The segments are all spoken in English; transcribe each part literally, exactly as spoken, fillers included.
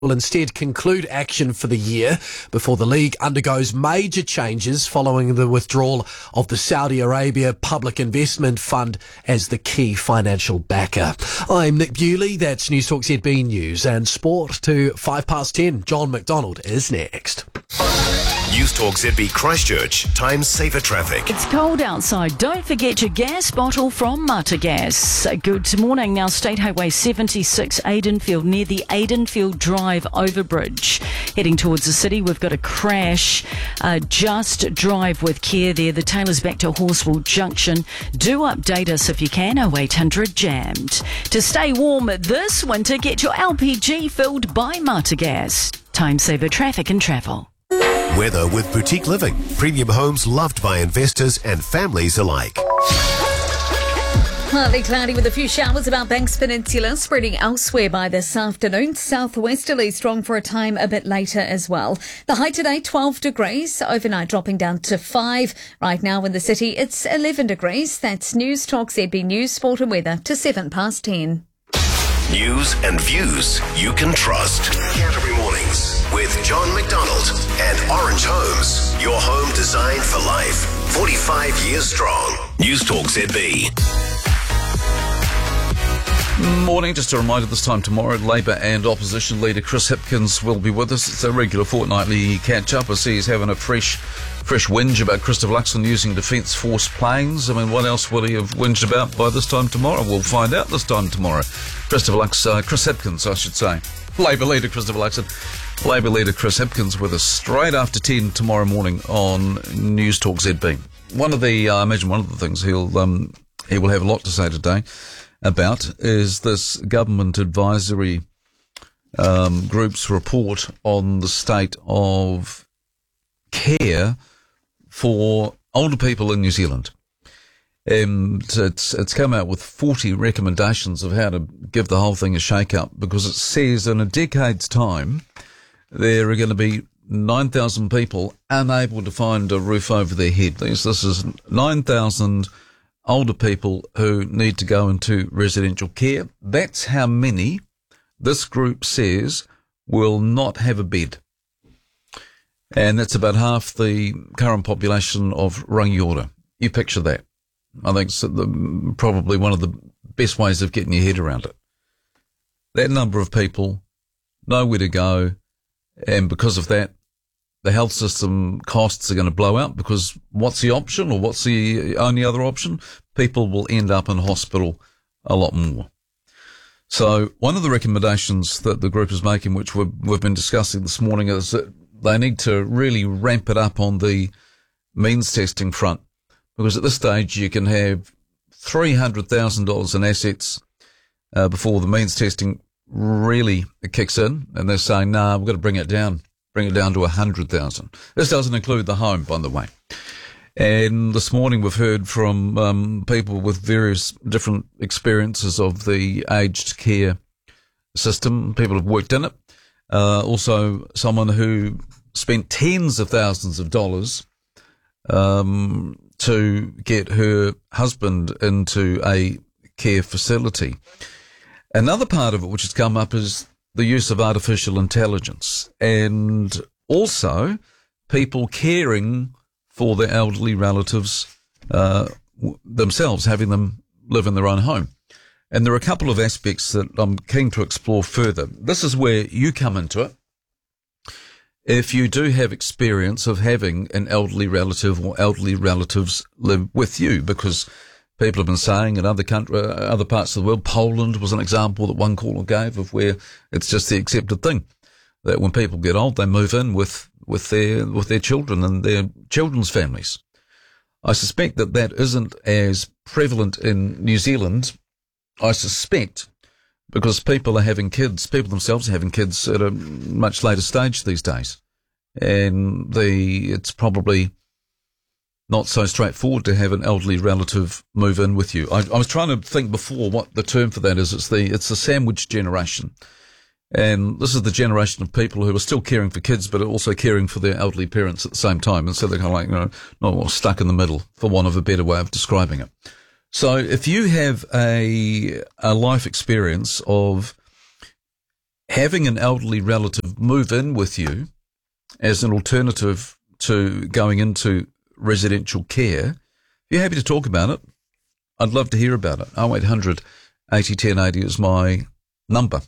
will instead conclude action for the year before the league undergoes major changes following the withdrawal of the Saudi Arabia Public Investment Fund as the key financial backer. I'm Nick Bewley, that's Newstalk Z B News, and sport to five past ten. John McDonald is next. Newstalk Z B Christchurch, time saver traffic. It's cold outside. Don't forget your gas bottle from Mata Gas. Good morning. Now, State Highway seventy-six, Aidenfield, near the Aidenfield Drive overbridge. Heading towards the city, we've got a crash. Uh, just drive with care there. The tailor's back to Horsewell Junction. Do update us if you can. oh eight hundred jammed. To stay warm this winter, get your L P G filled by Mata Gas. Time saver traffic and travel. Weather with Boutique Living. Premium homes loved by investors and families alike. Partly cloudy with a few showers about Banks Peninsula, spreading elsewhere by this afternoon. Southwesterly strong for a time a bit later as well. The high today, twelve degrees. Overnight dropping down to five. Right now in the city, it's eleven degrees. That's Newstalk Z B News, Sport and Weather to seven past ten. News and views you can trust. Canterbury Mornings with John McDonald and Orange Homes. Your home designed for life. forty-five years strong. Newstalk Z B. Morning, just a reminder this time tomorrow, Labour and Opposition Leader Chris Hipkins will be with us. It's a regular fortnightly catch-up. I see he's having a fresh fresh whinge about Christopher Luxon using Defence Force planes. I mean, what else would he have whinged about by this time tomorrow? We'll find out this time tomorrow. Christopher Lux, uh, Chris Hipkins, I should say. Labour Leader Christopher Luxon. Labour Leader Chris Hipkins with us straight after ten tomorrow morning on Newstalk Z B. One of the, uh, I imagine one of the things he'll um, he will have a lot to say today about is this government advisory um, group's report on the state of care for older people in New Zealand. And it's it's come out with forty recommendations of how to give the whole thing a shake-up, because it says in a decade's time there are going to be nine thousand people unable to find a roof over their head. This, this is nine thousand older people who need to go into residential care. That's how many this group says will not have a bed. And that's about half the current population of Rangiora. You picture that. I think it's the, probably one of the best ways of getting your head around it. That number of people, nowhere to go, and because of that, the health system costs are going to blow out, because what's the option, or what's the only other option? People will end up in hospital a lot more. So one of the recommendations that the group is making, which we've, we've been discussing this morning, is that they need to really ramp it up on the means testing front, because at this stage you can have three hundred thousand dollars in assets uh, before the means testing really kicks in, and they're saying, nah, we've got to bring it down. Bring it down to one hundred thousand. This doesn't include the home, by the way. And this morning we've heard from um, people with various different experiences of the aged care system. People have worked in it. Uh, also, someone who spent tens of thousands of dollars um, to get her husband into a care facility. Another part of it which has come up is the use of artificial intelligence, and also people caring for their elderly relatives uh, w- themselves, having them live in their own home. And there are a couple of aspects that I'm keen to explore further. This is where you come into it. If you do have experience of having an elderly relative or elderly relatives live with you, because people have been saying in other country, uh, other parts of the world, Poland was an example that one caller gave of where it's just the accepted thing that when people get old, they move in with, with their with their children and their children's families. I suspect that that isn't as prevalent in New Zealand. I suspect because people are having kids, people themselves are having kids at a much later stage these days, and the it's probably not so straightforward to have an elderly relative move in with you. I, I was trying to think before what the term for that is. It's the it's the sandwich generation, and this is the generation of people who are still caring for kids, but are also caring for their elderly parents at the same time, and so they're kind of like, you know, not stuck in the middle, for want of a better way of describing it. So if you have a a life experience of having an elderly relative move in with you as an alternative to going into residential care, if you're happy to talk about it, I'd love to hear about it. oh eight hundred eighty ten eighty is my number.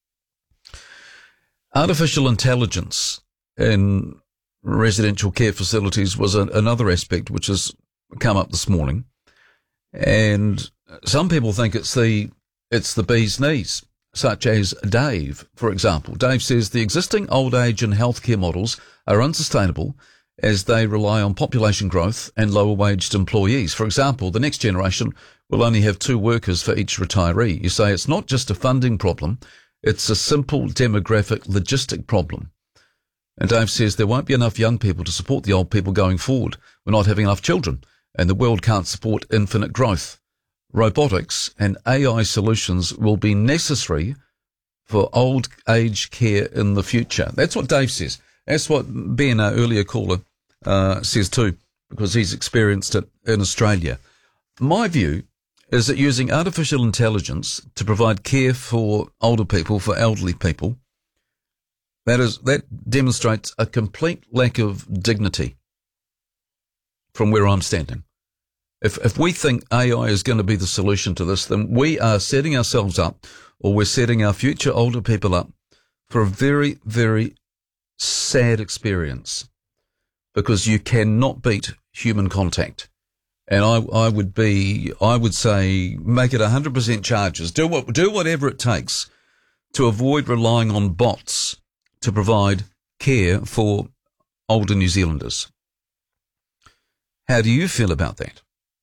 Artificial intelligence in residential care facilities was a, another aspect which has come up this morning. And some people think it's the it's the bee's knees, such as Dave, for example. Dave says the existing old age and healthcare models are unsustainable as they rely on population growth and lower waged employees. For example, the next generation will only have two workers for each retiree. You say it's not just a funding problem, it's a simple demographic logistic problem. And Dave says there won't be enough young people to support the old people going forward. We're not having enough children, and the world can't support infinite growth. Robotics and A I solutions will be necessary for old age care in the future. That's what Dave says. That's what Ben, our earlier caller, uh, says too, because he's experienced it in Australia. My view is that using artificial intelligence to provide care for older people, for elderly people, that is, that demonstrates a complete lack of dignity from where I'm standing. If if we think A I is going to be the solution to this, then we are setting ourselves up, or we're setting our future older people up for a very, very sad experience, because you cannot beat human contact. And I, I would be, I would say, make it one hundred percent charges. Do what, do whatever it takes to avoid relying on bots to provide care for older New Zealanders. How do you feel about that?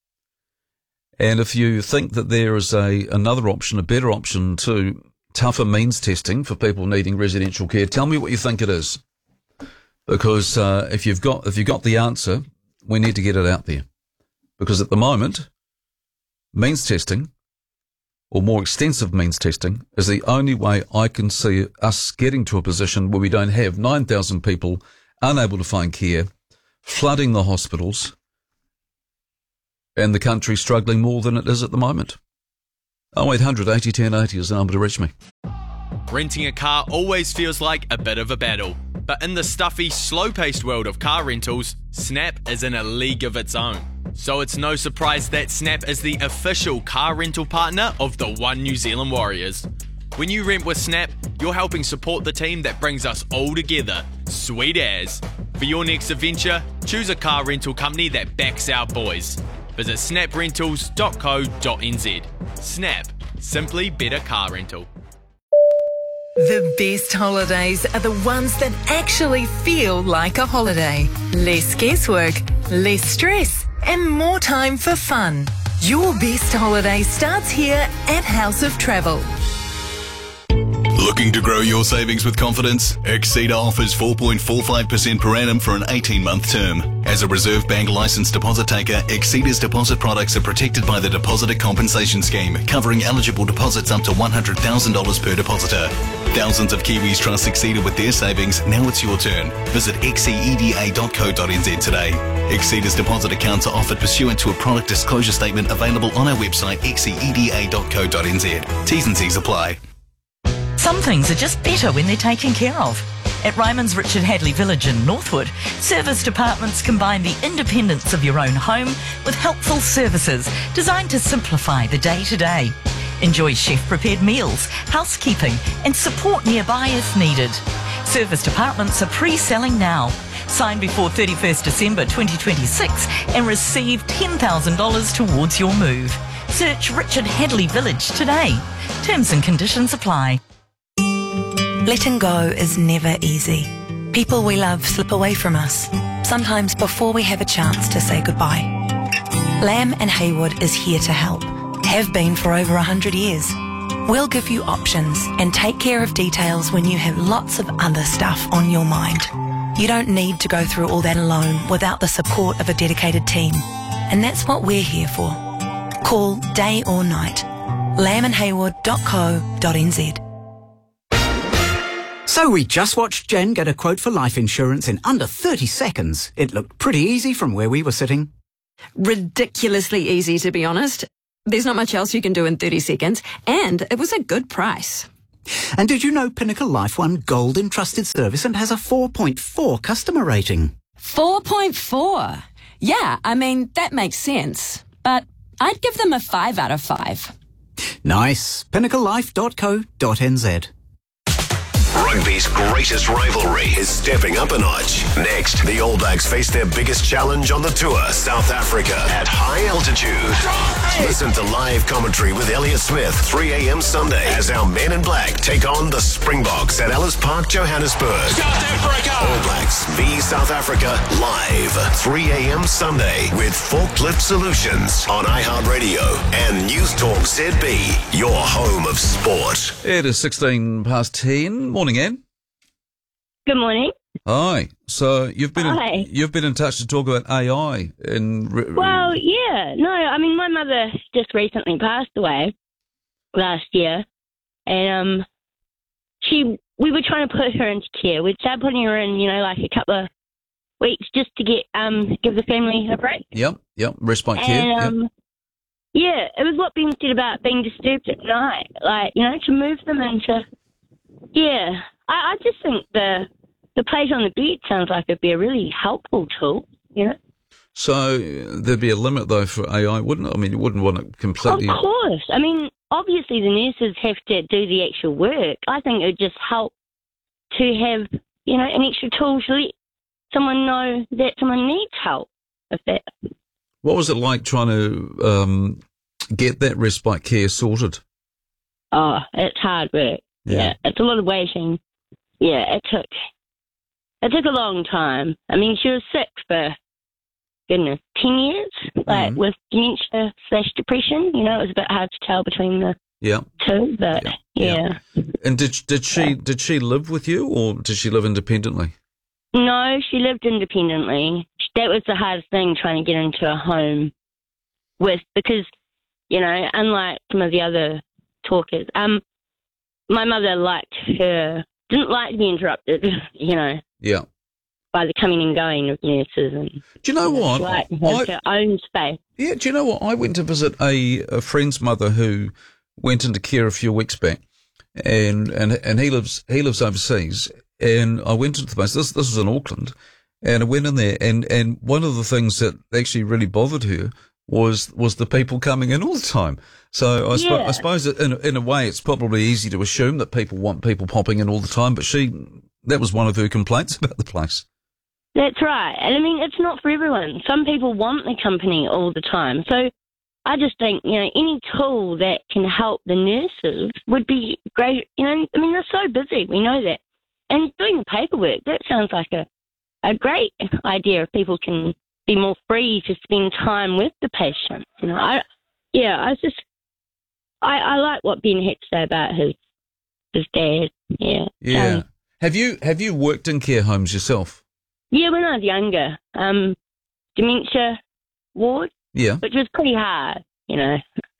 And if you think that there is a another option, a better option to tougher means testing for people needing residential care, tell me what you think it is. Because uh, if you've got if you've got the answer, we need to get it out there. Because at the moment, means testing, or more extensive means testing, is the only way I can see us getting to a position where we don't have nine thousand people unable to find care, flooding the hospitals, and the country struggling more than it is at the moment. oh eight hundred eighty ten eighty is the number to reach me. Renting a car always feels like a bit of a battle, but in the stuffy, slow-paced world of car rentals, Snap is in a league of its own. So it's no surprise that Snap is the official car rental partner of the One New Zealand Warriors. When you rent with Snap, you're helping support the team that brings us all together. Sweet as. For your next adventure, choose a car rental company that backs our boys. Visit snap rentals dot co dot n z. Snap. Simply better car rental. The best holidays are the ones that actually feel like a holiday. Less guesswork, less stress, and more time for fun. Your best holiday starts here at House of Travel. Looking to grow your savings with confidence? Exceeda offers four point four five percent per annum for an eighteen-month term. As a Reserve Bank licensed deposit taker, Exceeda's deposit products are protected by the Depositor Compensation Scheme, covering eligible deposits up to one hundred thousand dollars per depositor. Thousands of Kiwis trust Exceeda with their savings. Now it's your turn. Visit exceeda dot co dot n z today. Exceeda's deposit accounts are offered pursuant to a product disclosure statement available on our website exceeda dot co dot n z. T's and C's apply. Some things are just better when they're taken care of. At Ryman's Richard Hadley Village in Northwood, service departments combine the independence of your own home with helpful services designed to simplify the day-to-day. Enjoy chef-prepared meals, housekeeping and support nearby if needed. Service departments are pre-selling now. Sign before thirty-first December twenty twenty-six and receive ten thousand dollars towards your move. Search Richard Hadley Village today. Terms and conditions apply. Letting go is never easy. People we love slip away from us, sometimes before we have a chance to say goodbye. Lamb and Haywood is here to help, have been for over one hundred years. We'll give you options and take care of details when you have lots of other stuff on your mind. You don't need to go through all that alone without the support of a dedicated team, and that's what we're here for. Call day or night. lamb and haywood dot co dot n z. So we just watched Jen get a quote for life insurance in under thirty seconds. It looked pretty easy from where we were sitting. Ridiculously easy, to be honest. There's not much else you can do in thirty seconds, and it was a good price. And did you know Pinnacle Life won Gold in Trusted Service and has a four point four customer rating? four point four. Yeah, I mean, that makes sense. But I'd give them a five out of five. Nice. pinnacle life dot co dot n z. Rugby's greatest rivalry is stepping up a notch. Next, the All Blacks face their biggest challenge on the tour, South Africa, at high altitude. Listen to live commentary with Elliot Smith, three a.m. Sunday, as our men in black take on the Springboks at Ellis Park, Johannesburg. All Blacks v South Africa, live, three a.m. Sunday, with Forklift Solutions on iHeartRadio and News Talk Z B, your home of sport. It is sixteen past ten. Morning, Anne. Good morning. Hi. So you've been Hi. in, you've been in touch to talk about A I. In re- Well, yeah. No, I mean, my mother just recently passed away last year, and um, she we were trying to put her into care. We'd start putting her in, you know, like a couple of weeks just to get um give the family a break. Yep, yep. Respite care. And Yep. um, yeah, it was what Ben said about being disturbed at night, like, you know, to move them into. Yeah, I, I just think the the plate on the bed sounds like it'd be a really helpful tool, you know. So there'd be a limit though for A I, wouldn't it? I mean, you wouldn't want it completely. Of course. I mean, obviously the nurses have to do the actual work. I think it would just help to have, you know, an extra tool to let someone know that someone needs help. If that. What was it like trying to um, get that respite care sorted? Oh, it's hard work. Yeah. Yeah, it's a lot of waiting. Yeah, it took it took a long time. I mean, she was sick for goodness ten years, like Mhm. with dementia slash depression. You know, it was a bit hard to tell between the Yeah. two, but yeah. And did did she did she live with you or did she live independently? No, she lived independently. That was the hardest thing, trying to get into a home with, because, you know, unlike some of the other talkers, um, my mother liked her, didn't like to be interrupted, you know, Yeah. by the coming and going of nurses. And Do you know what? She liked to have I- her own space. Yeah, do you know what? I went to visit a, a friend's mother who went into care a few weeks back, and and and he lives he lives overseas. And I went into the place. This this was in Auckland, and I went in there, and, and one of the things that actually really bothered her was was the people coming in all the time. So I, spo- Yeah. I suppose that in a- in a way it's probably easy to assume that people want people popping in all the time, but she that was one of her complaints about the place. That's right. And I mean, it's not for everyone. Some people want the company all the time. So I just think, you know, any tool that can help the nurses would be great. You know, I mean, they're so busy. We know that. And doing the paperwork, that sounds like a, a great idea if people can be more free to spend time with the patient. You know, I, yeah, I just, I, I like what Ben had to say about his, his dad. Yeah. Yeah. Um, have you have you worked in care homes yourself? Yeah, when I was younger, um, dementia ward, Yeah. which was pretty hard, you know.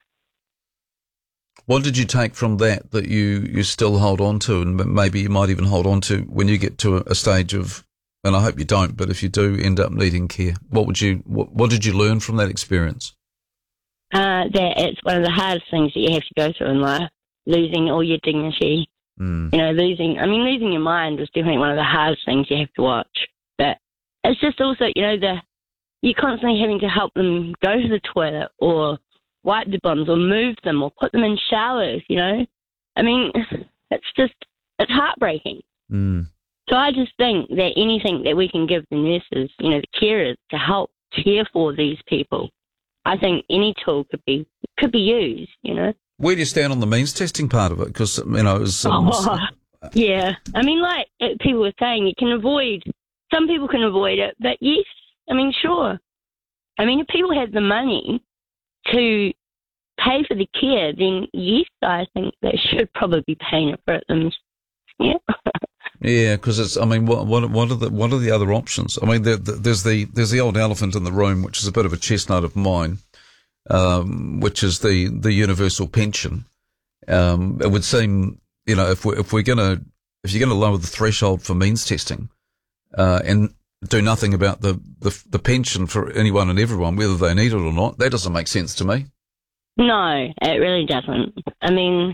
What did you take from that that you, you still hold on to, and m- maybe you might even hold on to when you get to a, a stage of, and I hope you don't, but if you do end up needing care, what would you what, what did you learn from that experience? Uh, that it's one of the hardest things that you have to go through in life, losing all your dignity. Mm. You know, losing, I mean, losing your mind was definitely one of the hardest things you have to watch. But it's just also, you know, the you're constantly having to help them go to the toilet or wipe the bums or move them or put them in showers, you know. I mean, it's just, it's heartbreaking. Mm. So I just think that anything that we can give the nurses, you know, the carers, to help care for these people, I think any tool could be could be used, you know. Where do you stand on the means testing part of it? Because, you know, it was, um, Oh, yeah. I mean, like uh, people were saying, you can avoid, some people can avoid it, but yes, I mean, sure. I mean, if people have the money to pay for the care, then yes, I think they should probably be paying for it themselves. Yeah. yeah, because it's. I mean, what what what are the what are the other options? I mean, there, there's the there's the old elephant in the room, which is a bit of a chestnut of mine, um, which is the the universal pension. Um, it would seem, you know, if we if we're gonna if you're gonna lower the threshold for means testing, uh, and do nothing about the, the the pension for anyone and everyone, whether they need it or not, that doesn't make sense to me. No, it really doesn't. I mean,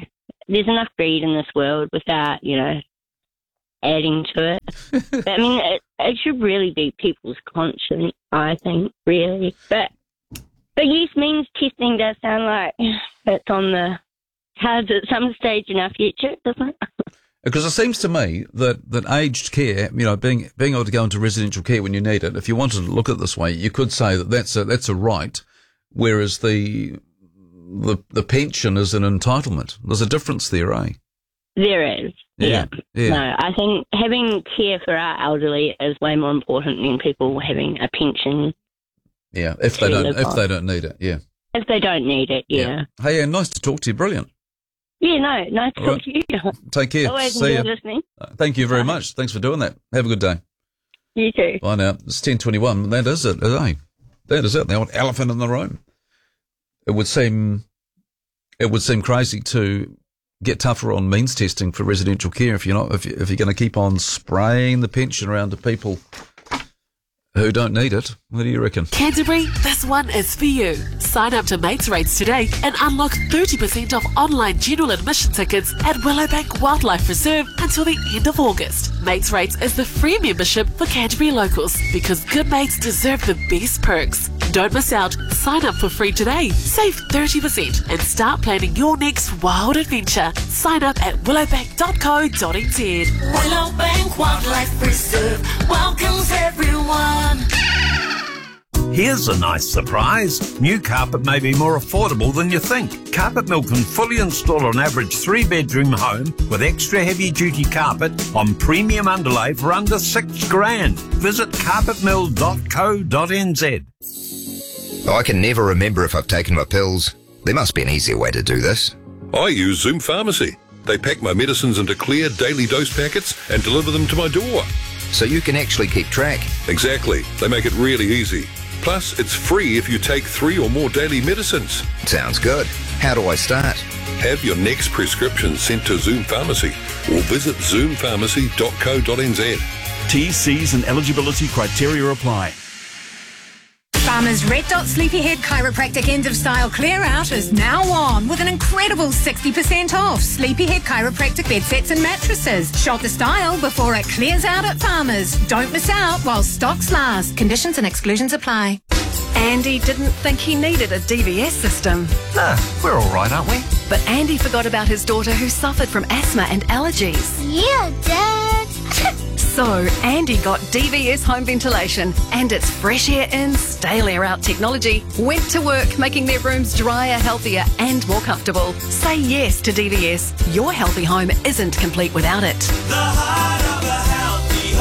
there's enough greed in this world without, you know, adding to it. But, I mean, it, it should really be people's conscience, I think, really. But, but yes, means testing does sound like it's on the cards at some stage in our future, doesn't it? Because it seems to me that, that aged care, you know, being being able to go into residential care when you need it, if you wanted to look at it this way, you could say that that's a, that's a right, whereas the, the the pension is an entitlement. There's a difference there, eh? There is. Yeah. Yeah. yeah. No, I think having care for our elderly is way more important than people having a pension. Yeah, if they don't if they don't need it, yeah. If they don't need it, yeah. yeah. Hey, yeah, nice to talk to you. Brilliant. Yeah, no, nice to All talk right. to you. Take care. Always See enjoy ya. listening. Uh, thank you very much. Thanks for doing that. Have a good day. You too. Bye now. It's ten twenty-one. That is it, eh? That is it. The old elephant in the room. It would seem, it would seem crazy to get tougher on means testing for residential care if you're not, if, you, if you're going to keep on spraying the pension around to people who don't need it. What do you reckon? Canterbury, this one is for you. Sign up to Mates Rates today and unlock thirty percent off online general admission tickets at Willowbank Wildlife Reserve until the end of August. Mates Rates is the free membership for Canterbury locals because good mates deserve the best perks. Don't miss out. Sign up for free today. Save thirty percent and start planning your next wild adventure. Sign up at willowbank dot co dot n z. Willowbank Wildlife Reserve welcomes everyone. Here's a nice surprise. New carpet may be more affordable than you think. Carpet Mill can fully install an average three-bedroom home with extra heavy-duty carpet on premium underlay for under six grand. Visit carpet mill dot co dot n z. I can never remember if I've taken my pills. There must be an easier way to do this. I use Zoom Pharmacy. They pack my medicines into clear daily dose packets and deliver them to my door. So you can actually keep track. Exactly. They make it really easy. Plus, it's free if you take three or more daily medicines. Sounds good. How do I start? Have your next prescription sent to Zoom Pharmacy or visit zoom pharmacy dot co dot n z. T, C's and eligibility criteria apply. Farmers Red Dot Sleepyhead Chiropractic End of Style Clear Out is now on with an incredible sixty percent off Sleepyhead Chiropractic bed sets and mattresses. Shop the style before it clears out at Farmers. Don't miss out while stocks last. Conditions and exclusions apply. Andy didn't think he needed a D V S system. Nah, we're all right, aren't we? But Andy forgot about his daughter who suffered from asthma and allergies. Yeah, Dad. So Andy got D V S home ventilation and its fresh air in, stale air out technology went to work making their rooms drier, healthier and more comfortable. Say yes to D V S. Your healthy home isn't complete without it. The heart of a healthy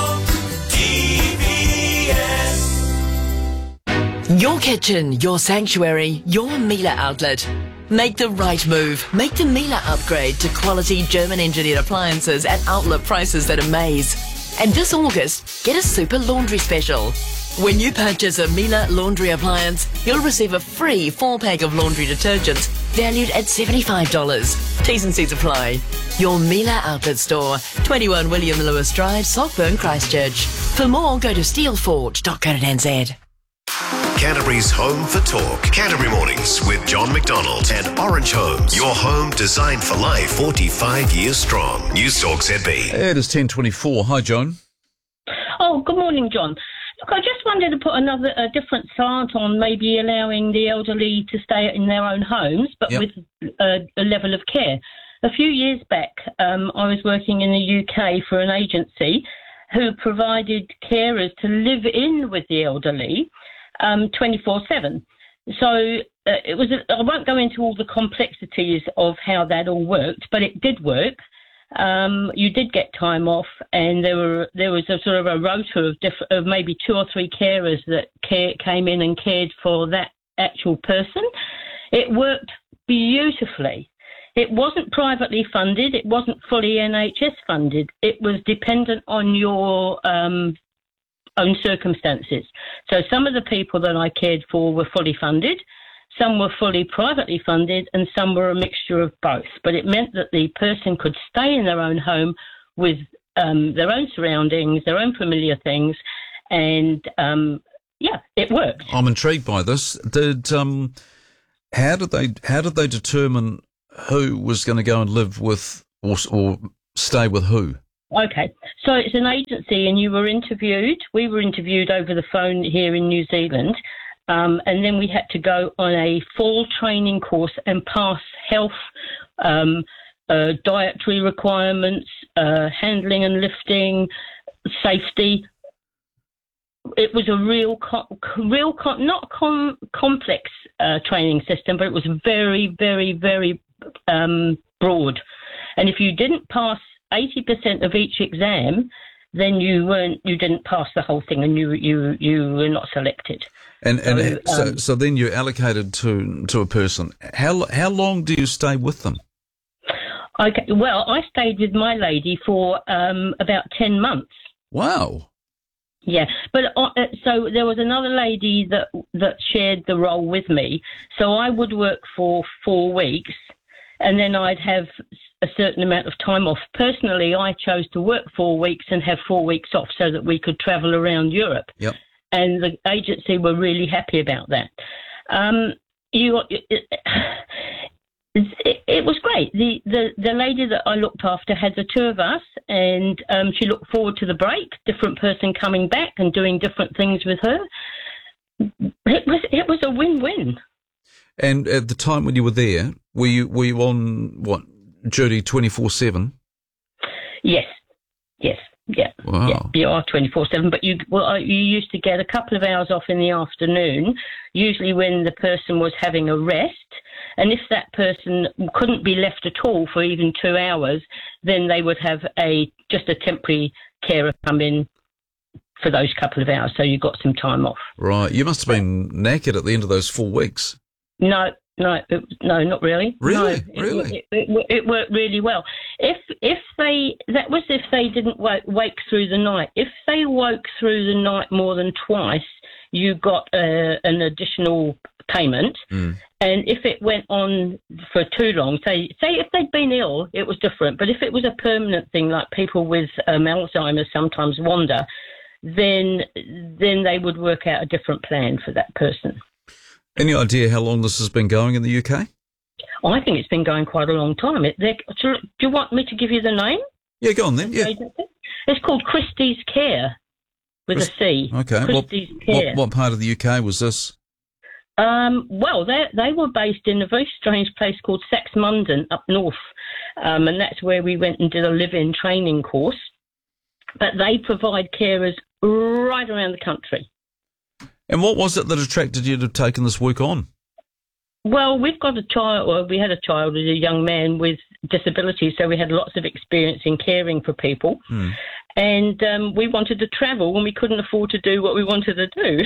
home. D V S. Your kitchen, your sanctuary, your Miele outlet. Make the right move. Make the Miele upgrade to quality German engineered appliances at outlet prices that amaze. And this August, get a super laundry special. When you purchase a Miele laundry appliance, you'll receive a free four pack of laundry detergents valued at seventy-five dollars. T's and C's apply. Your Miele outlet store, twenty-one William Lewis Drive, Saltburn, Christchurch. For more, go to steelforge dot co dot n z. Canterbury's home for talk. Canterbury Mornings with John McDonald and Orange Homes. Your home designed for life, forty-five years strong. News Talk Z B. It is ten twenty-four. Hi, Joan. Oh, good morning, John. Look, I just wanted to put another, a different slant on maybe allowing the elderly to stay in their own homes, but Yep. with a, a level of care. A few years back, um, I was working in the U K for an agency who provided carers to live in with the elderly um, twenty-four seven. So uh, it was. A, I won't go into all the complexities of how that all worked, but it did work. Um, you did get time off, and there were there was a sort of a rota of, diff- of maybe two or three carers that care, came in and cared for that actual person. It worked beautifully. It wasn't privately funded. It wasn't fully N H S funded. It was dependent on your um, own circumstances. So some of the people that I cared for were fully funded. Some were fully privately funded and some were a mixture of both. But it meant that the person could stay in their own home with um, their own surroundings, their own familiar things, and um, yeah, it worked. I'm intrigued by this. Did um, how did they how did they determine who was going to go and live with or, or stay with who? Okay, so it's an agency, and you were interviewed. We were interviewed over the phone here in New Zealand, um, and then we had to go on a full training course and pass health, um, uh, dietary requirements, uh, handling and lifting, safety. It was a real, co- real, co- not com- complex uh, training system, but it was very, very, very um, broad. And if you didn't pass eighty percent of each exam, then you weren't, you didn't pass the whole thing, and you you you were not selected. And and so, so, um, so then you're allocated to to a person. How how long do you stay with them? Okay, well, I stayed with my lady for um, about ten months. Wow. Yeah, but uh, so there was another lady that that shared the role with me. So I would work for four weeks, and then I'd have a certain amount of time off. Personally, I chose to work four weeks and have four weeks off so that we could travel around Europe. Yep. And the agency were really happy about that. Um, you, it, it, it was great. The, the the lady that I looked after had the two of us, and um, she looked forward to the break. Different person coming back and doing different things with her. It was it was a win-win. And at the time when you were there, were you were you on what duty twenty-four seven? Yes, yes, yeah, Wow. yeah. You are twenty-four seven, but you well, you used to get a couple of hours off in the afternoon, usually when the person was having a rest. And if that person couldn't be left at all for even two hours, then they would have a just a temporary carer come in for those couple of hours. So you got some time off. Right. You must have been knackered at the end of those four weeks. No, no, it, no, not really. Really? No, Really? It, it, it, it worked really well. If if they that was if they didn't wake, wake through the night. If they woke through the night more than twice, you got uh, an additional payment. Mm. And if it went on for too long, say say if they'd been ill, it was different. But if it was a permanent thing, like people with um, Alzheimer's sometimes wander, then then they would work out a different plan for that person. Any idea how long this has been going in the U K? I think it's been going quite a long time. It, do you want me to give you the name? Yeah, go on then. Yeah. It's called Christie's Care with Christ- a C. Okay. What, Christie's Care. what what part of the U K was this? Um, well, they they were based in a very strange place called Saxmundham up north, um, and that's where we went and did a live-in training course. But they provide carers right around the country. And what was it that attracted you to taking this work on? Well, we've got a child, or we had a child as a young man with disabilities, so we had lots of experience in caring for people. Hmm. And um, we wanted to travel when we couldn't afford to do what we wanted to do.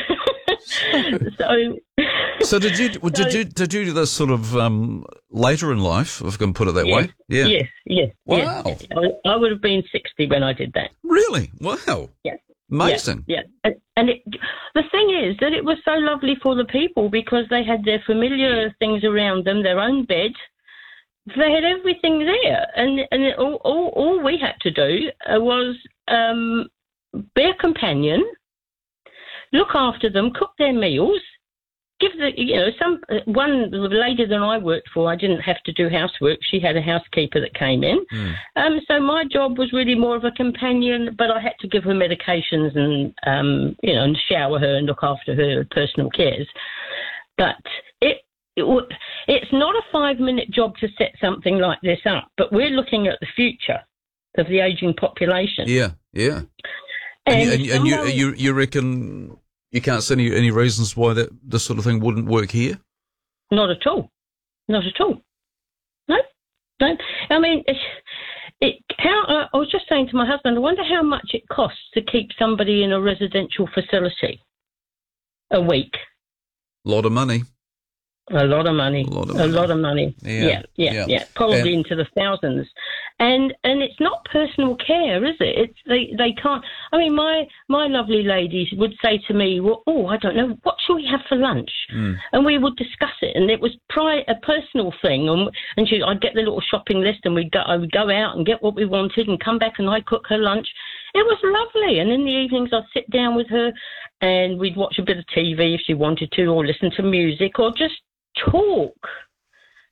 so, So did you did you did you do this sort of um, later in life, if I can put it that yes, way? Yeah. Yes, yes. Wow. Yes. I, I would have been sixty when I did that. Really? Wow. Yeah. Amazing. Yeah. yeah. And, and it, the thing is that it was so lovely for the people because they had their familiar things around them, their own bed. They had everything there, and and it, all, all all we had to do uh, was um, be a companion, look after them, cook their meals, give the you know some one the lady that I worked for. I didn't have to do housework; she had a housekeeper that came in. Mm. Um, so my job was really more of a companion, but I had to give her medications and um, you know and shower her and look after her personal cares. But it. It w- it's not a five-minute job to set something like this up, but we're looking at the future of the ageing population. Yeah, yeah. And, And, you, and, you, someone- and you you reckon you can't see any any reasons why that this sort of thing wouldn't work here? Not at all. Not at all. No, no. I mean, it, it, how, uh, I was just saying to my husband, I wonder how much it costs to keep somebody in a residential facility a week. A lot of money. A lot of money. A lot of A money. lot of money. Yeah, Yeah, yeah, yeah. yeah. Probably And- into the thousands. And and it's not personal care, is it? It's they, they can't. I mean, my my lovely ladies would say to me, "Well, oh, I don't know, what shall we have for lunch?" Mm. And we would discuss it, and it was pri- a personal thing. And and she, I'd get the little shopping list, and we'd go, I would go out and get what we wanted, and come back, and I'd cook her lunch. It was lovely. And in the evenings, I'd sit down with her, and we'd watch a bit of T V if she wanted to, or listen to music, or just talk.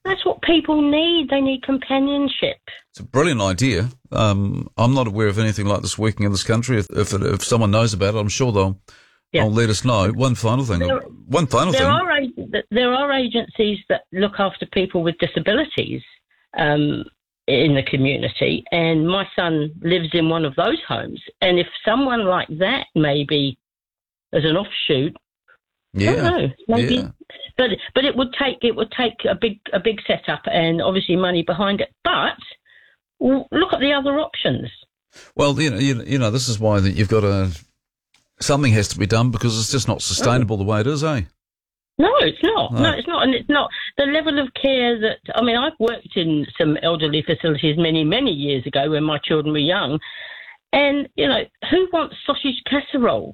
That's what people need. They need companionship. It's a brilliant idea. Um, I'm not aware of anything like this working in this country. If if, it, if someone knows about it, I'm sure they'll, Yeah. they'll let us know. One final thing. There, One final there thing. Are, ag- there are agencies that look after people with disabilities um, in the community, and my son lives in one of those homes. And if someone like that, maybe as an offshoot, Yeah. I don't know, maybe, Yeah. but but it would take it would take a big a big setup and obviously money behind it. But w- look at the other options. Well, you know, you, you know, this is why that you've got to. Something has to be done because it's just not sustainable the way it is, eh? No, it's not. No. No, it's not. And it's not the level of care that, I mean, I've worked in some elderly facilities many, many years ago when my children were young. And, you know, who wants sausage casserole?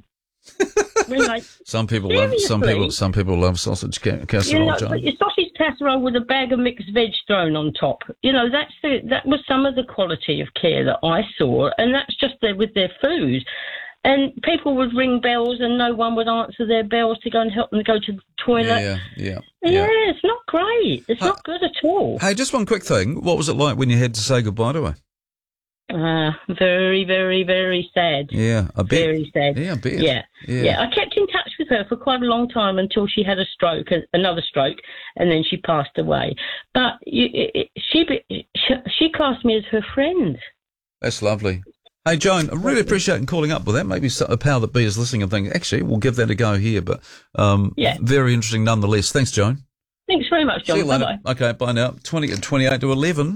I mean, like, Some people love some people seriously? some people love sausage ca- you casserole, know, John. but your sausage casserole with a bag of mixed veg thrown on top. You know, that's the, that was some of the quality of care that I saw. And that's just there with their food. And people would ring bells and no one would answer their bells to go and help them go to the toilet. Yeah, yeah, Yeah, yeah. it's not great. It's not good at all. Hey, just one quick thing. What was it like when you had to say goodbye to her? Uh, very, very, very sad. Yeah, I bet. Very sad. Yeah, I bet. Yeah. Yeah. yeah. I kept in touch with her for quite a long time until she had a stroke, another stroke, and then she passed away. But you, it, she, she she classed me as her friend. That's lovely. Hey, Joan, I really appreciate you calling up with that. Maybe a power that be is listening and thinking, actually, we'll give that a go here. But um, Yeah. very interesting nonetheless. Thanks, Joan. Thanks very much, John. See you later. Bye-bye. Okay, bye now. twenty, twenty-eight to eleven.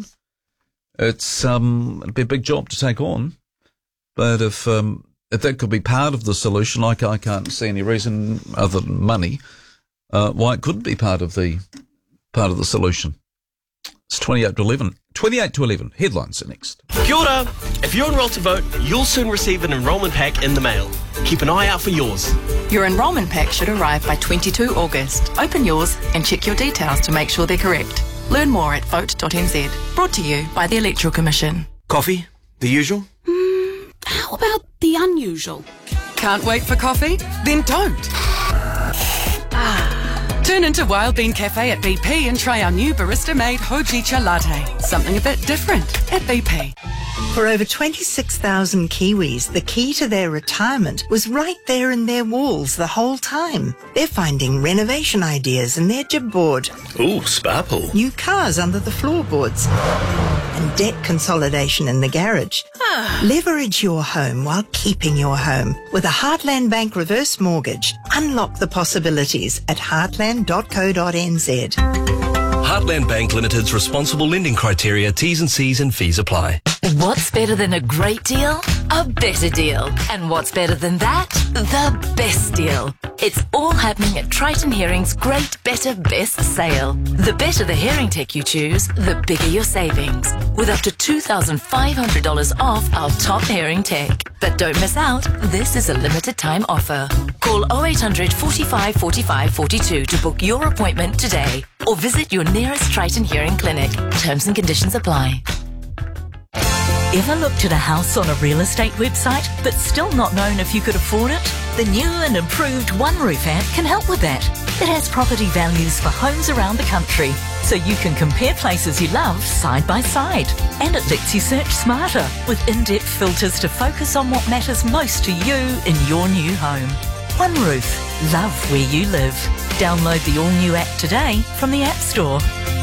It's um, it'd be a big job to take on. But if um, if that could be part of the solution, I, ca- I can't see any reason other than money uh, why it couldn't be part of the part of the solution. It's twenty-eight to eleven. twenty-eight to eleven. Headlines are next. Kia ora. If you're enrolled to vote, you'll soon receive an enrolment pack in the mail. Keep an eye out for yours. Your enrolment pack should arrive by the twenty-second of August. Open yours and check your details to make sure they're correct. Learn more at vote dot n z. Brought to you by the Electoral Commission. Coffee? The usual? How about the unusual? Can't wait for coffee? Then don't. Ah. Turn into Wild Bean Cafe at B P and try our new barista-made Hojicha latte. Something a bit different at B P. For over twenty-six thousand Kiwis, the key to their retirement was right there in their walls the whole time. They're finding renovation ideas in their jib board, Ooh, sparkle. new cars under the floorboards, and debt consolidation in the garage. Leverage your home while keeping your home. With a Heartland Bank reverse mortgage, unlock the possibilities at heartland dot co dot n z. Heartland Bank Limited's responsible lending criteria, T's and C's and fees apply. What's better than a great deal? A better deal. And what's better than that? The best deal. It's all happening at Triton Hearing's Great Better Best sale. The better the hearing tech you choose, the bigger your savings. With up to two thousand five hundred dollars off our top hearing tech. But don't miss out, this is a limited time offer. Call oh eight hundred, forty-five, forty-five, forty-two to book your appointment today. Or visit your nearest Triton Hearing clinic. Terms and conditions apply. Ever looked at a house on a real estate website but still not known if you could afford it? The new and improved One Roof app can help with that. It has property values for homes around the country, so you can compare places you love side by side. And it lets you search smarter with in-depth filters to focus on what matters most to you in your new home. One Roof. Love where you live. Download the all-new app today from the App Store.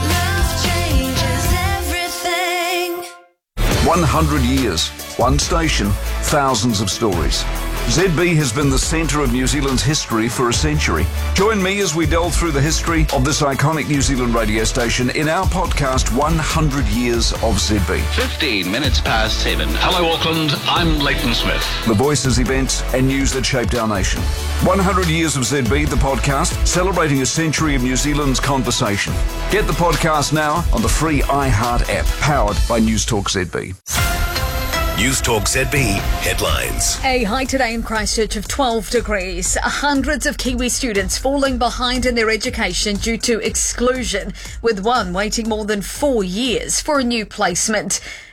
one hundred years, one station, thousands of stories. Z B has been the centre of New Zealand's history for a century. Join me as we delve through the history of this iconic New Zealand radio station in our podcast, one hundred years of Z B. fifteen minutes past seven. Hello, Auckland. I'm Leighton Smith. The voices, events and news that shaped our nation. one hundred years of Z B, the podcast, celebrating a century of New Zealand's conversation. Get the podcast now on the free iHeart app, powered by News Talk Z B. News Talk Z B headlines. A high today in Christchurch of twelve degrees. Hundreds of Kiwi students falling behind in their education due to exclusion, with one waiting more than four years for a new placement.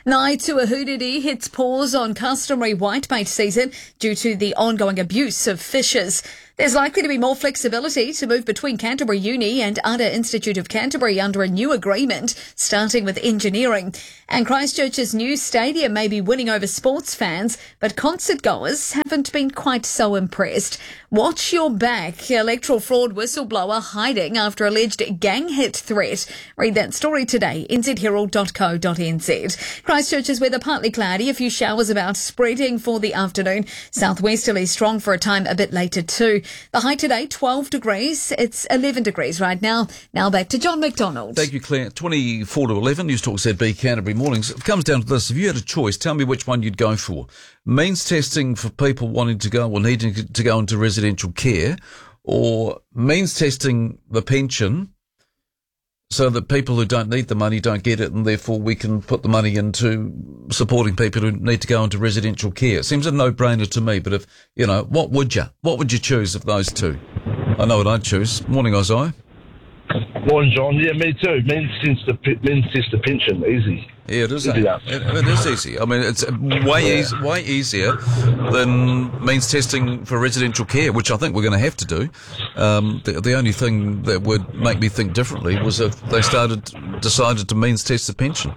Ngai Tuahuriri hits pause on customary whitebait season due to the ongoing abuse of fishers. There's likely to be more flexibility to move between Canterbury Uni and Ada Institute of Canterbury under a new agreement, starting with engineering. And Christchurch's new stadium may be winning over sports fans, but concert goers haven't been quite so impressed. Watch your back. Electoral fraud whistleblower hiding after alleged gang hit threat. Read that story today, n z herald dot co dot n z. Christchurch's weather partly cloudy, a few showers about spreading for the afternoon. Southwesterly strong for a time a bit later too. The high today, twelve degrees. It's eleven degrees right now. Now back to John McDonald. Thank you, Claire. twenty-four to eleven, News Talk Z B Canterbury Mornings. It comes down to this. If you had a choice, tell me which one you'd go for. Means testing for people wanting to go or needing to go into residential care, or means testing the pension so that people who don't need the money don't get it, and therefore we can put the money into supporting people who need to go into residential care. It seems a no-brainer to me, but if, you know, what would you? What would you choose of those two? I know what I'd choose. Morning, Isaiah. Morning, John. Yeah, me too. Means test the, means test the pension. Easy. Yeah, it is. Easy It, enough. it is easy. I mean, it's way, Yeah. easy, way easier than means testing for residential care, which I think we're going to have to do. Um, the, the only thing that would make me think differently was if they started, decided to means test the pension.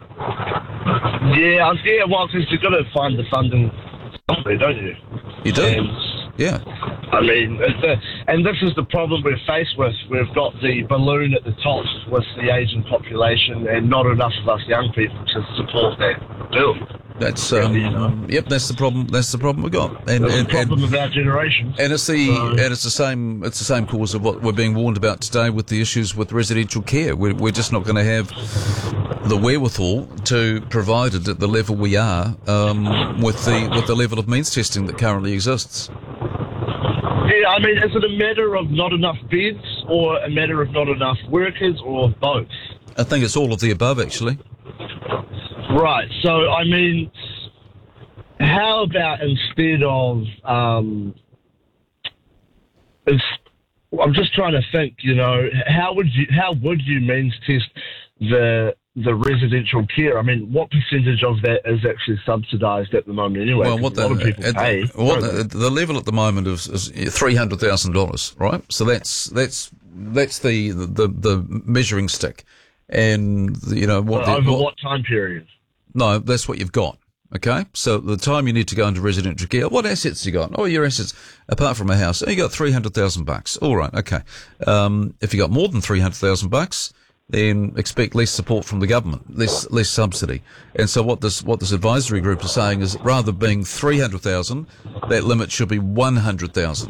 Yeah, um, yeah. Well, because you've got to find the funding somewhere, don't you? You do. And, Yeah. I mean, it's a, and this is the problem we're faced with. We've got the balloon at the top with the Asian population, and not enough of us young people to support that bill. That's um, yep. That's the problem. That's the problem we got. And, That's and, the problem and, of our generation. and it's the So- and it's the same. It's the same cause of what we're being warned about today with the issues with residential care. We're, we're just not going to have the wherewithal to provide it at the level we are um, with the with the level of means testing that currently exists. Yeah, I mean, is it a matter of not enough beds, or a matter of not enough workers, or both? I think it's all of the above, actually. Right. So, I mean, how about instead of, um, ins- I'm just trying to think. You know, how would you how would you means test the the residential care? I mean, what percentage of that is actually subsidised at the moment anyway? Well, what a lot of the, people at pay. the, what don't the, they? the level at the moment is, is three hundred thousand dollars, right? So that's that's that's the the, the measuring stick, and you know what? Well, the, over what time period? No, that's what you've got. Okay, so the time you need to go into residential care, what assets you got? Oh, your assets, apart from a house, oh, you got three hundred thousand bucks. All right, okay. Um, if you got more than three hundred thousand bucks, then expect less support from the government, less less subsidy. And so what this what this advisory group is saying is, rather than being three hundred thousand, that limit should be one hundred thousand.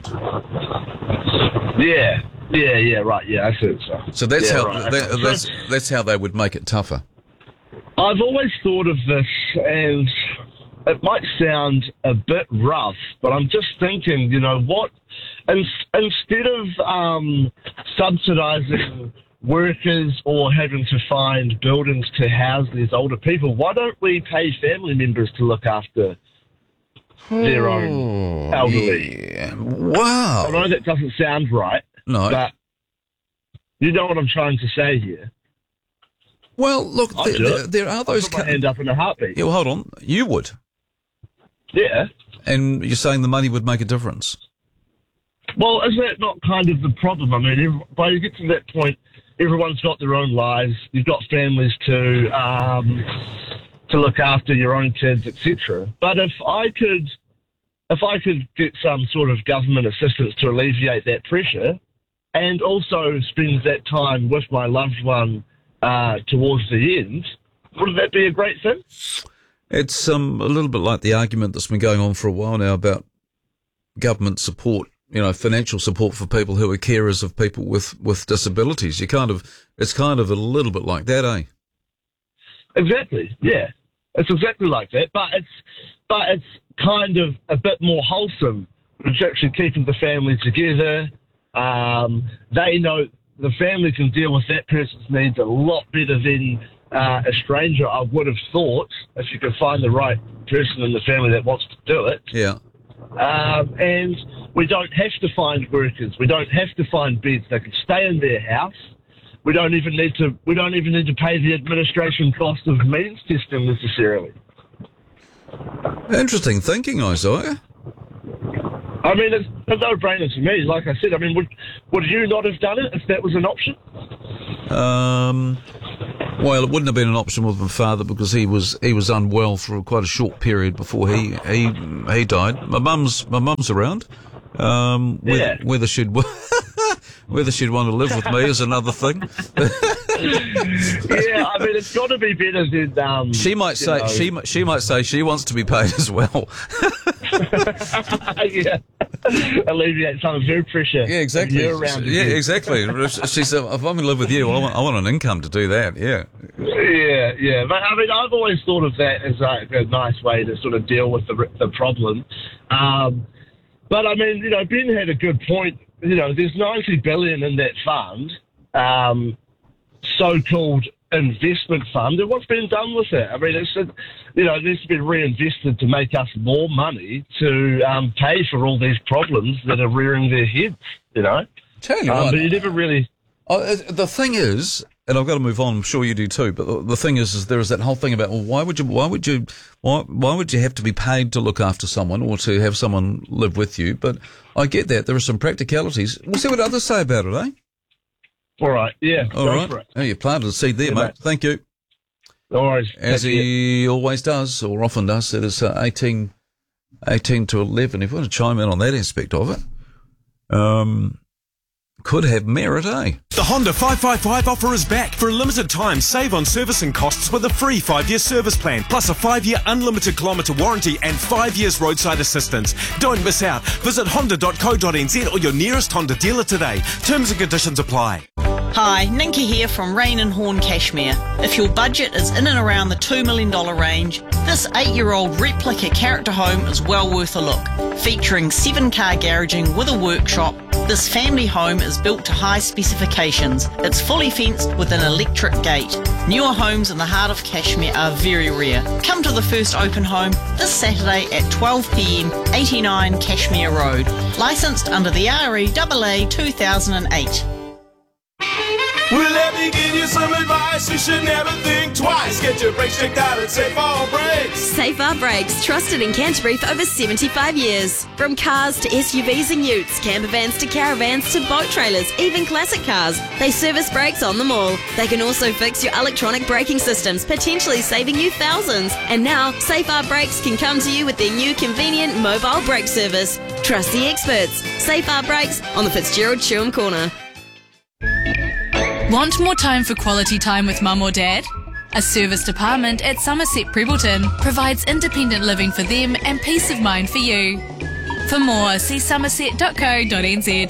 Yeah, yeah, yeah, right. Yeah, I see it. So, So that's yeah, how right, that, okay. that's that's how they would make it tougher. I've always thought of this, and it might sound a bit rough, but I'm just thinking, you know, what, in, instead of um, subsidising workers or having to find buildings to house these older people, why don't we pay family members to look after their own elderly? Yeah. Wow. I know that doesn't sound right, No. but you know what I'm trying to say here. Well, look, I'd there, do there, it. there are I'd those. put my hand up in a heartbeat. Yeah, well, hold on. You would. Yeah. And you're saying the money would make a difference? Well, is that not kind of the problem? I mean, every, by you get to that point, everyone's got their own lives. You've got families to um, to look after, your own kids, et cetera. But if I could, if I could get some sort of government assistance to alleviate that pressure, and also spend that time with my loved one uh, towards the end, wouldn't that be a great thing? It's um, a little bit like the argument that's been going on for a while now about government support, you know, financial support for people who are carers of people with, with disabilities. You kind of, it's kind of a little bit like that, eh? Exactly. Yeah, it's exactly like that. But it's but it's kind of a bit more wholesome. It's actually keeping the family together. Um, they know the family can deal with that person's needs a lot better than uh, a stranger, I would have thought, if you could find the right person in the family that wants to do it. Yeah. Um, and we don't have to find workers. We don't have to find beds. They can stay in their house. We don't even need to. We don't even need to pay the administration cost of means testing necessarily. Interesting thinking, Isaiah. I mean, it's a no-brainer to me. Like I said, I mean, would would you not have done it if that was an option? Um, well, it wouldn't have been an option with my father because he was he was unwell for quite a short period before he he he died. My mum's my mum's around. Um, whether, Yeah. whether she'd whether she'd want to live with me is another thing. Yeah, I mean, it's got to be better than. Um, She might you say know- she mi- she might say she wants to be paid as well. yeah, alleviate some of her pressure. Yeah, exactly. You're around Yeah, again. exactly. She said, "If I'm going to live with you, I want I want an income to do that." Yeah. Yeah, yeah. But I mean, I've always thought of that as like a nice way to sort of deal with the the problem. Um, but I mean, you know, Ben had a good point. You know, there's ninety billion in that fund, um, so-called investment fund, and what's been done with it? I mean, it's a, you know, it needs to be reinvested to make us more money to um, pay for all these problems that are rearing their heads. You know, Tell you um, what, but you never really. Oh, uh, the thing is, and I've got to move on. I'm sure you do too. But the, the thing is, is there is that whole thing about, well, why would you, why would you, why, why would you have to be paid to look after someone or to have someone live with you? But I get that there are some practicalities. We'll see what others say about it, eh? All right, yeah. All go right. for it. Oh, you planted a seed there, Yeah, mate. mate. Thank you. No worries. As Take he always does, or often does, it is uh, eighteen, eighteen to eleven. If you want to chime in on that aspect of it, um, could have merit, eh? The Honda five five five offer is back. For a limited time, save on servicing costs with a free five-year service plan, plus a five-year unlimited kilometre warranty and five years roadside assistance. Don't miss out. Visit honda dot co dot n z or your nearest Honda dealer today. Terms and conditions apply. Hi, Ninka here from Rain and Horn Cashmere. If your budget is in and around the two million dollars range, this eight-year-old replica character home is well worth a look. Featuring seven-car garaging with a workshop, this family home is built to high specifications. It's fully fenced with an electric gate. Newer homes in the heart of Cashmere are very rare. Come to the first open home this Saturday at twelve p m, eighty-nine Cashmere Road. Licensed under the R E A A two thousand eight. Well, let me give you some advice. You should never think twice. Get your brakes checked out at Safe Our Brakes. Safe Our Brakes, trusted in Canterbury for over seventy-five years. From cars to S U Vs and utes, camper vans to caravans to boat trailers, even classic cars, they service brakes on them all. They can also fix your electronic braking systems, potentially saving you thousands. And now, Safe Our Brakes can come to you with their new convenient mobile brake service. Trust the experts. Safe Our Brakes on the Fitzgerald Chewham Corner. Want more time for quality time with mum or dad? A service department at Somerset Prebleton provides independent living for them and peace of mind for you. For more, see somerset dot co dot n z.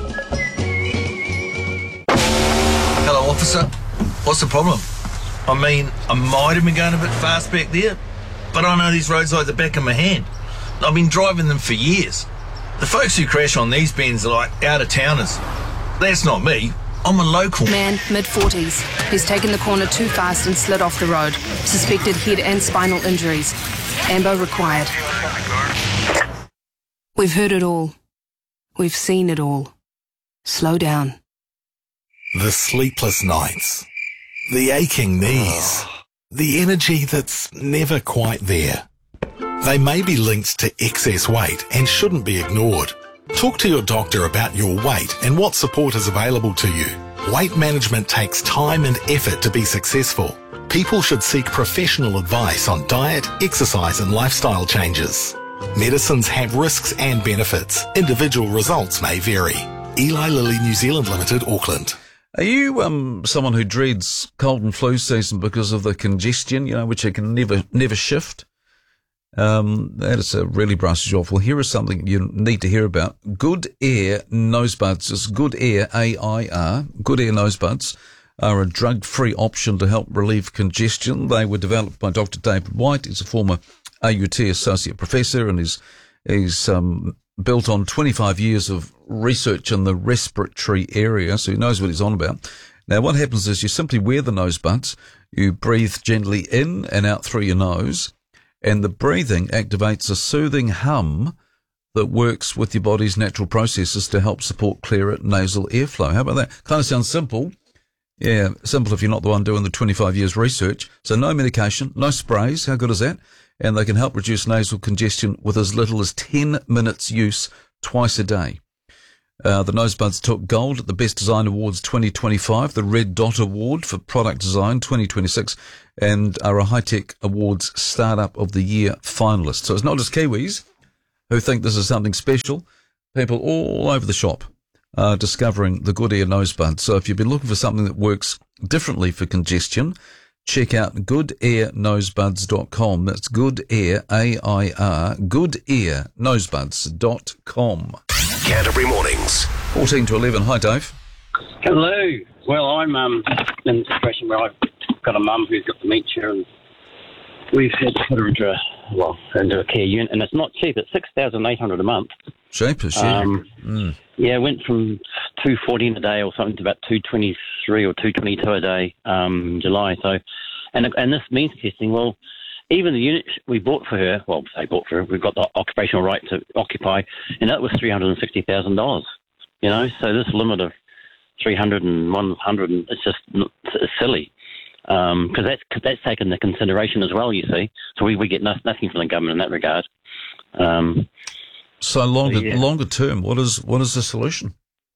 Hello, officer. What's the problem? I mean, I might have been going a bit fast back there, but I know these roads like the back of my hand. I've been driving them for years. The folks who crash on these bends are like out-of-towners. That's not me. I'm a local. Man, mid forties. He's taken the corner too fast and slid off the road. Suspected head and spinal injuries. Ambo required. We've heard it all. We've seen it all. Slow down. The sleepless nights. The aching knees. The energy that's never quite there. They may be linked to excess weight and shouldn't be ignored. Talk to your doctor about your weight and what support is available to you. Weight management takes time and effort to be successful. People should seek professional advice on diet, exercise and lifestyle changes. Medicines have risks and benefits. Individual results may vary. Eli Lilly New Zealand Limited, Auckland. Are you um someone who dreads cold and flu season because of the congestion, you know, which it can never never shift? Um, that is a really brushes you off. Well, here is something you need to hear about. Good Air Nosebuds. It's Good Air, A I R. Good Air Nosebuds are a drug-free option to help relieve congestion. They were developed by Doctor David White. He's a former A U T Associate Professor and is he's um, built on twenty-five years of research in the respiratory area, so he knows what he's on about. Now, what happens is you simply wear the nosebuds, you breathe gently in and out through your nose, and the breathing activates a soothing hum that works with your body's natural processes to help support clearer nasal airflow. How about that? Kind of sounds simple. Yeah, simple if you're not the one doing the twenty-five years research. So no medication, no sprays. How good is that? and they can help reduce nasal congestion with as little as ten minutes use twice a day. Uh, the Nosebuds took gold at the Best Design Awards twenty twenty-five, the Red Dot Award for Product Design twenty twenty-six, and are a High Tech Awards Startup of the Year finalist. So it's not just Kiwis who think this is something special. People all over the shop are discovering the Good Air Nosebuds. So if you've been looking for something that works differently for congestion, check out good air nosebuds dot com. That's Good Air, A I R, good air nosebuds dot com. Canterbury Mornings. fourteen to eleven. Hi, Dave. Hello. Well, I'm um, in a situation where I've got a mum who's got dementia, and we've had to put her into a, well, into a care unit, and it's not cheap. It's six thousand eight hundred dollars a month. Cheapest, yeah. Um, mm. Yeah, it went from two fourteen a day or something to about two twenty-three or two twenty-two a day um, in July. So, and and this means testing, well, even the unit we bought for her, well, say bought for her, we've got the occupational right to occupy, and that was three hundred sixty thousand dollars, you know, so this limit of three hundred and one hundred, it's just it's silly, because um, that's, that's taken into consideration as well, you see, so we, we get no, nothing from the government in that regard. Um, so longer, yeah. longer term, what is what is the solution?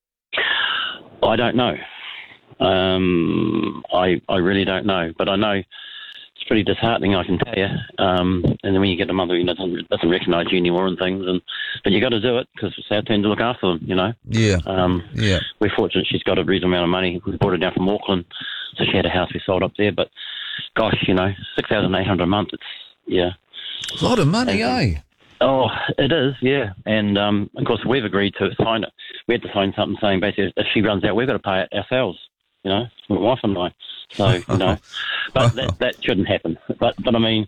I don't know. Um, I I really don't know, but I know it's pretty disheartening, I can tell you. Um, and then when you get a mother who doesn't doesn't recognise you anymore and things, and but you got to do it because it's our turn to look after them, you know. Yeah. Um, yeah. We're fortunate she's got a reasonable amount of money. We brought her down from Auckland, so she had a house we sold up there. But gosh, you know, six thousand eight hundred a month. It's yeah. A lot of money, and, eh? Oh, it is, yeah. And, um, of course, we've agreed to sign it. We had to sign something saying basically if she runs out, we've got to pay it ourselves, you know, my wife and I. So, you know, but that, that shouldn't happen. But, but I mean,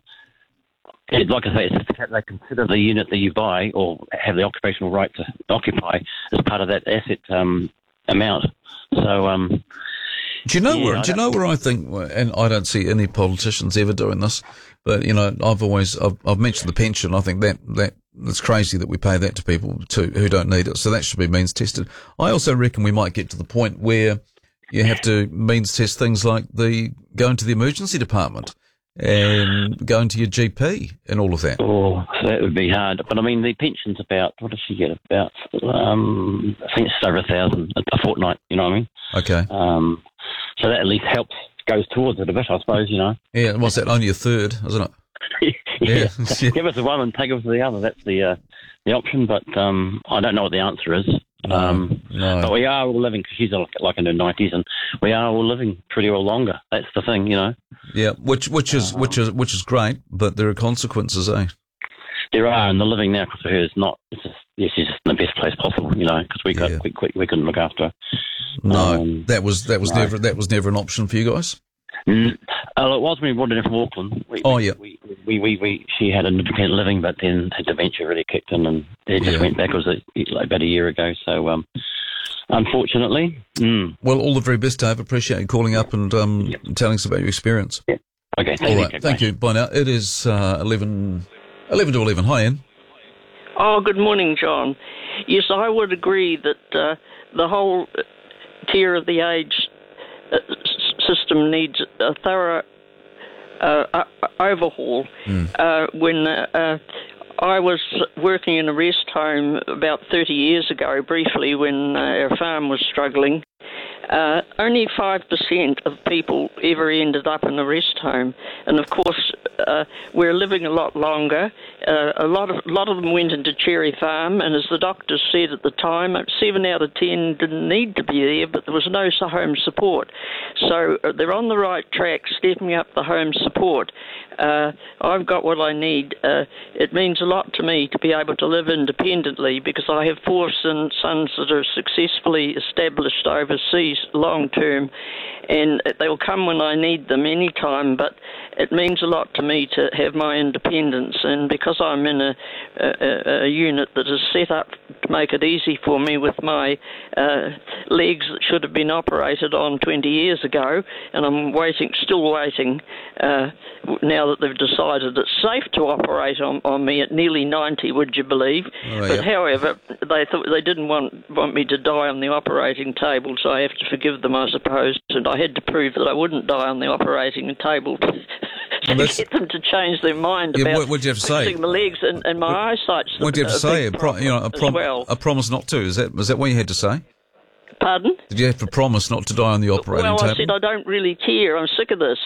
it, like I say, it's just they consider the unit that you buy or have the occupational right to occupy as part of that asset um, amount. So, um, do you know yeah, where? Do you know where I think? And I don't see any politicians ever doing this, but you know, I've always I've, I've mentioned the pension. I think that that it's crazy that we pay that to people to who don't need it. So that should be means tested. I also reckon we might get to the point where you have to means test things like the going to the emergency department and going to your G P and all of that. Oh, that would be hard. But I mean, the pension's about, what does she get? About, um, I think it's over a thousand a fortnight, you know what I mean? Okay. Um, so that at least helps, goes towards it a bit, I suppose, you know. Yeah, what's that? Only a third, isn't it? yeah. yeah. Give us the one and take us the other. That's the uh, the option, but um, I don't know what the answer is. No, um, no. But we are all living, because she's like, like in her nineties, and we are all living pretty well longer. That's the thing, you know. Yeah, which which is uh, which is which is great, but there are consequences, eh? There are, and the living now because of her is not. It's just, yeah, she's just in the best place possible, you know, because we got Yeah. we, we, we couldn't look after her. No, Um, that was that was no. never that was never an option for you guys. Mm, uh, it was when we brought her in from Auckland. We, Oh, we, yeah. We, we, we, we, she had an independent living, but then her dementia really kicked in, and it just Yeah. went back. It was a, like about a year ago. So, um, unfortunately. Mm. Well, all the very best, Dave. Appreciate you calling up and um, telling us about your experience. Okay, thank all you. right, thank you. Bye now. It is uh, eleven, eleven to eleven. Hi, Anne. Oh, good morning, John. Yes, I would agree that uh, the whole tier of the age uh, s- system needs a thorough uh, uh, overhaul. Mm. Uh, when uh, uh, I was working in a rest home about thirty years ago, briefly, when uh, our farm was struggling, uh, only five percent of people ever ended up in a rest home. And of course, uh, we're living a lot longer. Uh, a lot of a lot of them went into Cherry Farm, and as the doctors said at the time, seven out of ten didn't need to be there, but there was no home support. So uh, they're on the right track, stepping up the home support. Uh, I've got what I need. Uh, it means a lot to me to be able to live independently, because I have four son, sons that are successfully established overseas long term, and they'll come when I need them anytime, but it means a lot to me to have my independence, and because I'm in a, a, a unit that is set up to make it easy for me with my uh, legs that should have been operated on twenty years ago, and I'm waiting, still waiting, uh, now that they've decided it's safe to operate on, on me at nearly ninety, would you believe? Oh, but yeah. however, they thought they didn't want, want me to die on the operating table, so I have to forgive them, I suppose, and I had to prove that I wouldn't die on the operating table to get them to change their mind Yeah, about what- what'd you have to say? fixing the legs, and, and my eyesight's What do you have to a say? A big pro- you know, a, problem prom- as well. a promise not to. Is that is that what you had to say? Pardon? Did you have to promise not to die on the operating Well, table? I said I don't really care. I'm sick of this.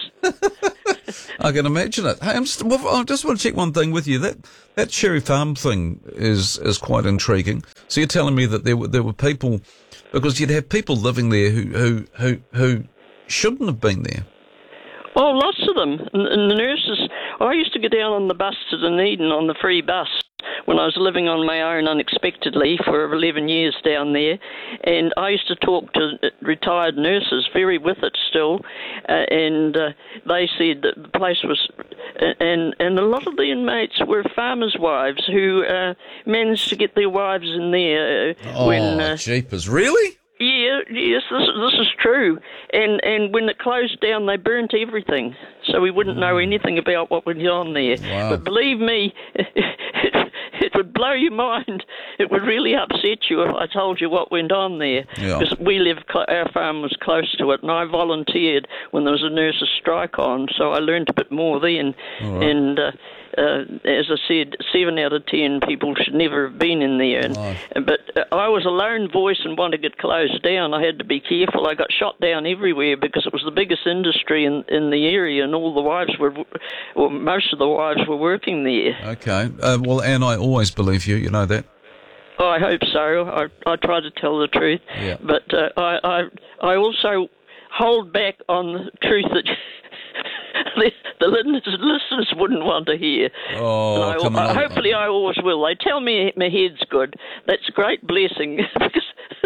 I can imagine it. Hey, I'm st- well, I just want to check one thing with you. That that Cherry Farm thing is is quite intriguing. So you're telling me that there were there were people, because you'd have people living there who who who, who shouldn't have been there. Oh, lots of them. And, and the nurses, I used to go down on the bus to Dunedin on the free bus when I was living on my own unexpectedly for eleven years down there. And I used to talk to retired nurses, very with it still, uh, and uh, they said that the place was... And, and a lot of the inmates were farmers' wives who uh, managed to get their wives in there uh, Oh, when... Uh, jeepers. Really? Yeah, yes, this, this is true. And and when it closed down, they burnt everything, so we wouldn't know anything about what went on there. Wow. But believe me, it, it would blow your mind. It would really upset you if I told you what went on there. Yeah. Because we live, cl- our farm was close to it, and I volunteered when there was a nurses' strike on, so I learned a bit more then. All right. And uh, uh, as I said, seven out of ten people should never have been in there. And, Right. But uh, I was a lone voice and wanted it closed down. I had to be careful. I got shot down everywhere because it was the biggest industry in, in the area, and all the wives were, well, most of the wives were working there. Okay. Uh, well, Anne, I always believe you. You know that. Oh, I hope so. I, I try to tell the truth. Yeah. But uh, I, I I also hold back on the truth that the, the listeners wouldn't want to hear. Oh, And I, come on. I, hopefully I always will. They tell me my head's good. That's a great blessing because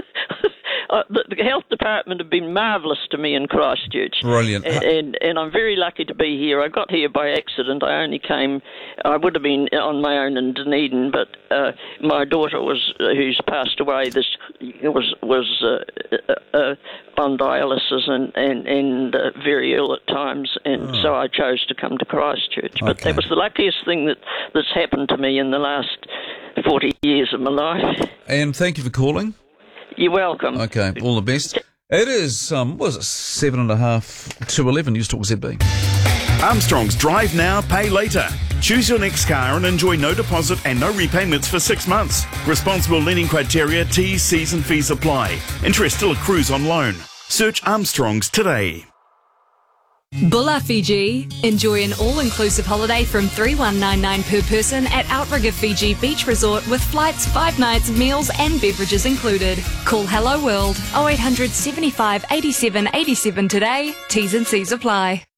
uh, the, the health department have been marvellous to me in Christchurch. Brilliant. And, and and I'm very lucky to be here. I got here by accident. I only came, I would have been on my own in Dunedin, but uh, my daughter was, uh, who's passed away, this was was uh, uh, uh, on dialysis and, and, and uh, very ill at times, and Oh. so I chose to come to Christchurch. But Okay. that was the luckiest thing that, that's happened to me in the last forty years of my life. Anne, thank you for calling. You're welcome. Okay, all the best. It is, um, what was it, seven and a half to eleven. News Talk Z B. Armstrong's Drive Now, Pay Later. Choose your next car and enjoy no deposit and no repayments for six months. Responsible lending criteria, T's, C's and fees apply. Interest still accrues on loan. Search Armstrong's today. Bulla Fiji. Enjoy an all-inclusive holiday from three thousand one hundred ninety-nine dollars per person at Outrigger Fiji Beach Resort with flights, five nights, meals and beverages included. Call Hello World oh eight hundred seventy-five eighty-seven eighty-seven today. T's and C's apply.